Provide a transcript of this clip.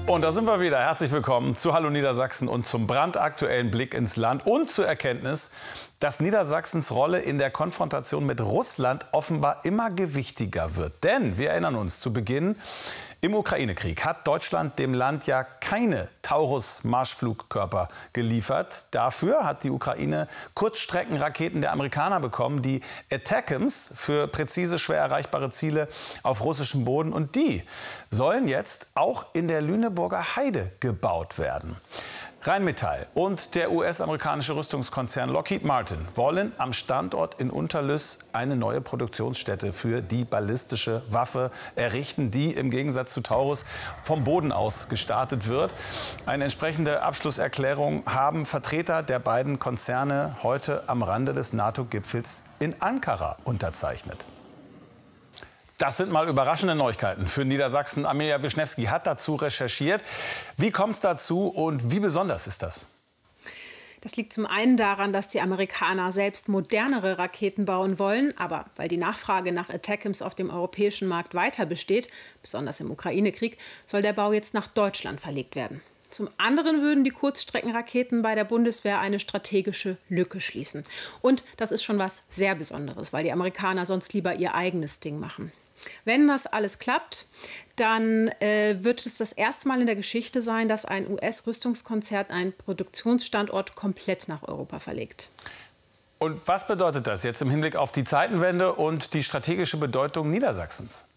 Und da sind wir wieder. Herzlich willkommen zu Hallo Niedersachsen und zum brandaktuellen Blick ins Land und zur Erkenntnis, dass Niedersachsens Rolle in der Konfrontation mit Russland offenbar immer gewichtiger wird. Denn, wir erinnern uns, zu Beginn im Ukraine-Krieg hat Deutschland dem Land ja keine Taurus-Marschflugkörper geliefert. Dafür hat die Ukraine Kurzstreckenraketen der Amerikaner bekommen, die ATACMS, für präzise, schwer erreichbare Ziele auf russischem Boden. Und die sollen jetzt auch in der Lüneburger Heide gebaut werden. Rheinmetall und der US-amerikanische Rüstungskonzern Lockheed Martin wollen am Standort in Unterlüß eine neue Produktionsstätte für die ballistische Waffe errichten, die im Gegensatz zu Taurus vom Boden aus gestartet wird. Eine entsprechende Abschlusserklärung haben Vertreter der beiden Konzerne heute am Rande des NATO-Gipfels in Ankara unterzeichnet. Das sind mal überraschende Neuigkeiten für Niedersachsen. Amelia Wischnewski hat dazu recherchiert. Wie kommt es dazu und wie besonders ist das? Das liegt zum einen daran, dass die Amerikaner selbst modernere Raketen bauen wollen. Aber weil die Nachfrage nach ATACMS auf dem europäischen Markt weiter besteht, besonders im Ukraine-Krieg, soll der Bau jetzt nach Deutschland verlegt werden. Zum anderen würden die Kurzstreckenraketen bei der Bundeswehr eine strategische Lücke schließen. Und das ist schon was sehr Besonderes, weil die Amerikaner sonst lieber ihr eigenes Ding machen. Wenn das alles klappt, dann wird es das erste Mal in der Geschichte sein, dass ein US-Rüstungskonzern einen Produktionsstandort komplett nach Europa verlegt. Und was bedeutet das jetzt im Hinblick auf die Zeitenwende und die strategische Bedeutung Niedersachsens?